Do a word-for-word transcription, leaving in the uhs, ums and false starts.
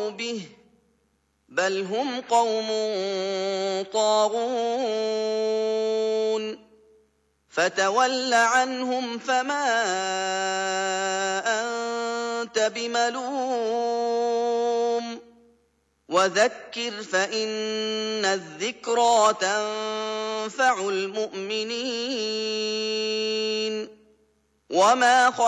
كفروا به بل هم قوم طاغون فتول عنهم فما أنت بملوم وذكر فإن الذكرى تنفع المؤمنين وما